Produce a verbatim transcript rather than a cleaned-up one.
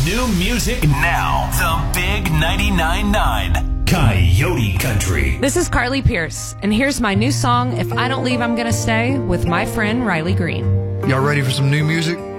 New music now. The Big ninety-nine point nine Coyote Country. This is Carly Pierce, and here's my new song, If I Don't Leave, I'm Gonna Stay, with my friend Riley Green. Y'all ready for some new music?